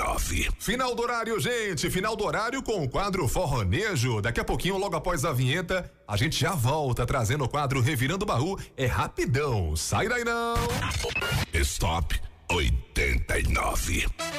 89. Final do horário, gente. Final do horário com o quadro Forronejo. Daqui a pouquinho, logo após a vinheta, a gente já volta trazendo o quadro Revirando o Baú. É rapidão. Sai daí não. Stop 89.